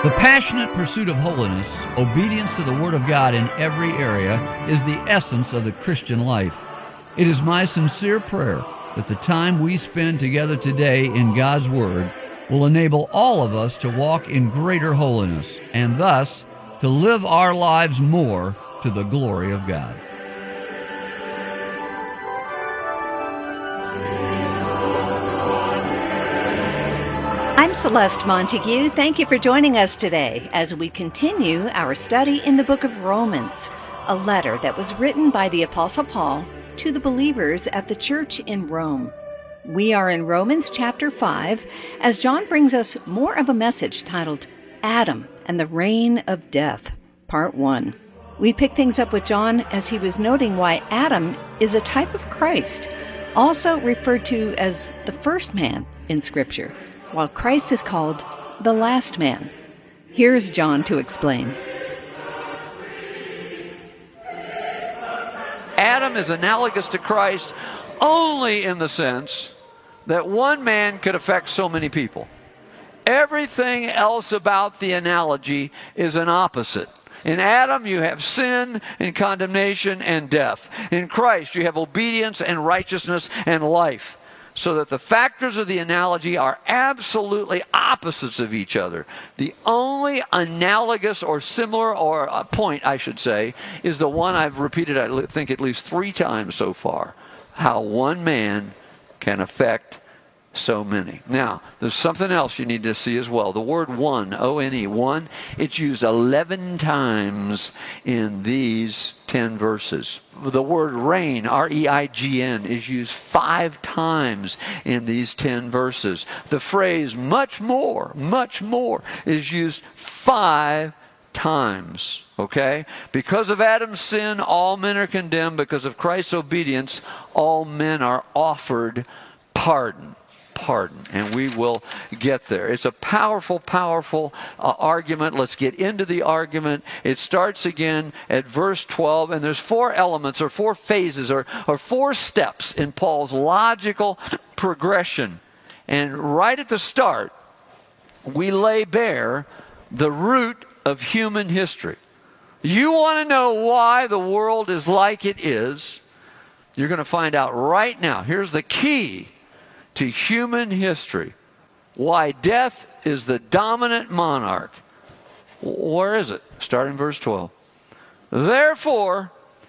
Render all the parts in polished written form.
The passionate pursuit of holiness, obedience to the Word of God in every area, is the essence of the Christian life. It is my sincere prayer that the time we spend together today in God's Word will enable all of us to walk in greater holiness and thus to live our lives more to the glory of God. I'm Celeste Montague. Thank you for joining us today as we continue our study in the book of Romans, a letter that was written by the Apostle Paul to the believers at the church in Rome. We are in Romans chapter 5 as John brings us more of a message titled Adam and the Reign of Death, Part 1. We pick things up with John as he was noting why Adam is a type of Christ, also referred to as the first man in Scripture, while Christ is called the last man. Here's John to explain. Adam is analogous to Christ only in the sense that one man could affect so many people. Everything else about the analogy is an opposite. In Adam, you have sin and condemnation and death. In Christ, you have obedience and righteousness and life. So that the factors of the analogy are absolutely opposites of each other. The only analogous or similar or point, I should say, is the one I've repeated, I think, at least 3 times so far. How one man can affect so many. Now, there's something else you need to see as well. The word one, O-N-E, one, it's used 11 times in these 10 verses. The word reign, R-E-I-G-N, is used 5 times in these 10 verses. The phrase much more, is used 5 times. Okay? Because of Adam's sin, all men are condemned. Because of Christ's obedience, all men are offered pardon. And we will get there. It's a powerful argument. Let's get into the argument. It starts again at verse 12, and there's 4 elements or 4 phases or 4 steps in Paul's logical progression. And right at the start, we lay bare the root of human history. You want to know why the world is like it is? You're going to find out right now. Here's the key to human history. Why death is the dominant monarch. Where is it? Starting verse 12. Therefore,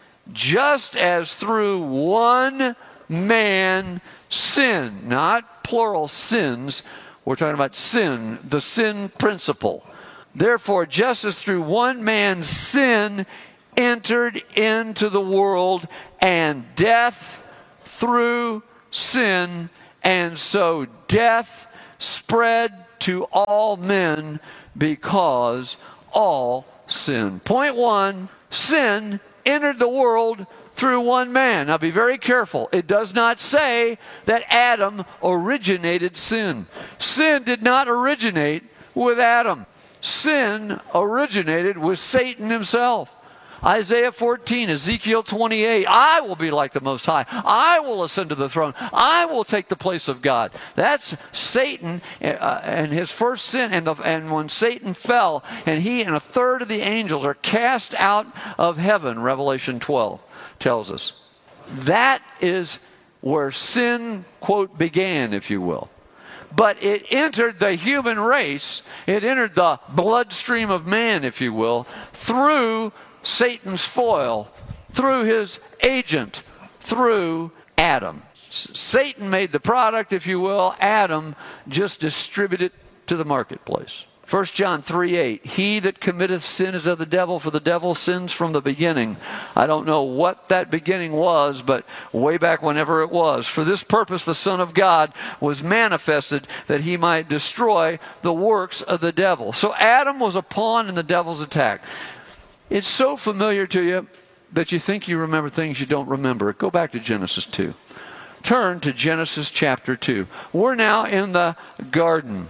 just as through one man sin, not plural sins, we're talking about sin, the sin principle. Therefore, just as through one man sin entered into the world, and death through sin, and so death spread to all men because all sin. Point 1, sin entered the world through one man. Now be very careful. It does not say that Adam originated sin. Sin did not originate with Adam. Sin originated with Satan himself. Isaiah 14, Ezekiel 28, I will be like the Most High. I will ascend to the throne. I will take the place of God. That's Satan and his first sin. And when Satan fell, and he and a third of the angels are cast out of heaven, Revelation 12 tells us. That is where sin, quote, began, if you will. But it entered the human race. It entered the bloodstream of man, if you will, through Satan's foil, through his agent, through Adam. Satan made the product, if you will. Adam just distributed it to the marketplace. 1 John 3:8, he that committeth sin is of the devil, for the devil sins from the beginning. I don't know what that beginning was, but way back whenever it was. For this purpose the Son of God was manifested, that he might destroy the works of the devil. So Adam was a pawn in the devil's attack. It's so familiar to you that you think you remember things you don't remember. Go back to Genesis 2. Turn to Genesis chapter 2. We're now in the garden.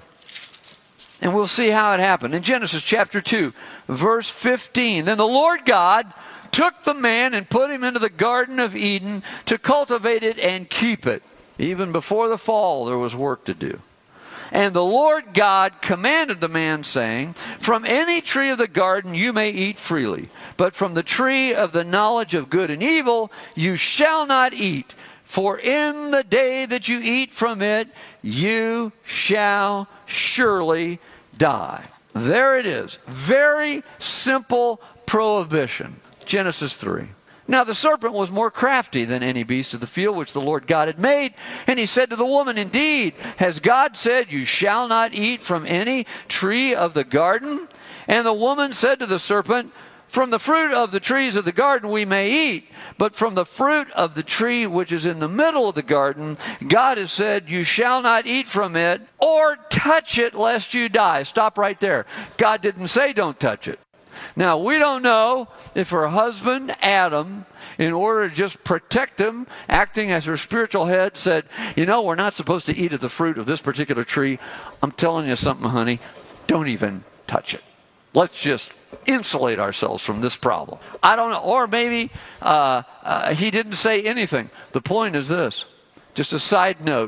And we'll see how it happened. In Genesis chapter 2, verse 15. Then the Lord God took the man and put him into the Garden of Eden to cultivate it and keep it. Even before the fall, there was work to do. And the Lord God commanded the man, saying, from any tree of the garden you may eat freely, but from the tree of the knowledge of good and evil you shall not eat. For in the day that you eat from it, you shall surely die. There it is. Very simple prohibition. Genesis 3. Now the serpent was more crafty than any beast of the field which the Lord God had made. And he said to the woman, indeed, has God said, you shall not eat from any tree of the garden? And the woman said to the serpent, from the fruit of the trees of the garden we may eat, but from the fruit of the tree which is in the middle of the garden, God has said, you shall not eat from it or touch it lest you die. Stop right there. God didn't say don't touch it. Now, we don't know if her husband, Adam, in order to just protect him, acting as her spiritual head, said, you know, we're not supposed to eat of the fruit of this particular tree. I'm telling you something, honey, don't even touch it. Let's just insulate ourselves from this problem. I don't know. Or maybe he didn't say anything. The point is this. Just a side note.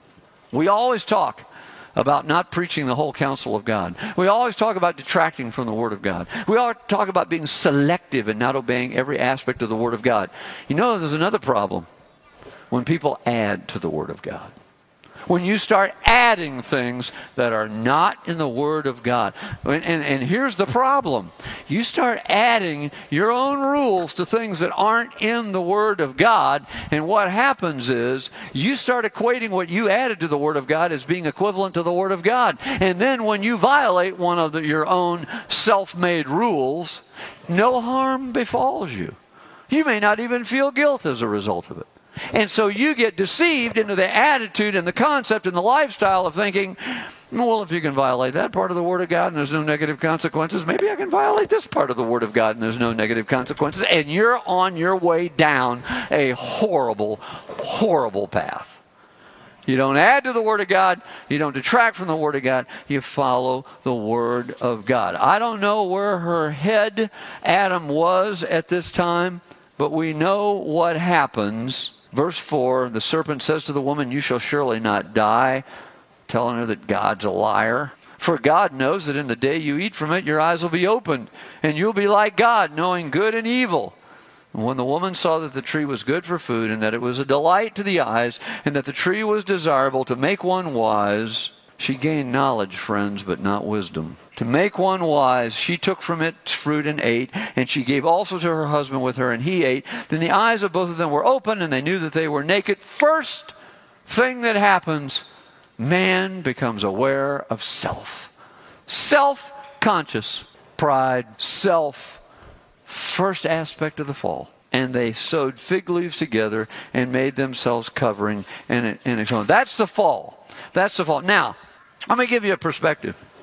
We always talk about not preaching the whole counsel of God. We always talk about detracting from the Word of God. We always talk about being selective and not obeying every aspect of the Word of God. You know, there's another problem. When people add to the Word of God. When you start adding things that are not in the Word of God. And here's the problem. You start adding your own rules to things that aren't in the Word of God. And what happens is you start equating what you added to the Word of God as being equivalent to the Word of God. And then when you violate one of your own self-made rules, no harm befalls you. You may not even feel guilt as a result of it. And so you get deceived into the attitude and the concept and the lifestyle of thinking, well, if you can violate that part of the Word of God and there's no negative consequences, maybe I can violate this part of the Word of God and there's no negative consequences. And you're on your way down a horrible, horrible path. You don't add to the Word of God. You don't detract from the Word of God. You follow the Word of God. I don't know where her head, Adam, was at this time, but we know what happens. Verse 4, the serpent says to the woman, you shall surely not die, telling her that God's a liar. For God knows that in the day you eat from it, your eyes will be opened, and you'll be like God, knowing good and evil. And when the woman saw that the tree was good for food, and that it was a delight to the eyes, and that the tree was desirable to make one wise, she gained knowledge, friends, but not wisdom. To make one wise, she took from its fruit and ate, and she gave also to her husband with her, and he ate. Then the eyes of both of them were open, and they knew that they were naked. First thing that happens, man becomes aware of self. Self-conscious, pride, self, first aspect of the fall. And they sewed fig leaves together and made themselves covering, and so on. That's the fall. That's the fall. Now, let me give you a perspective.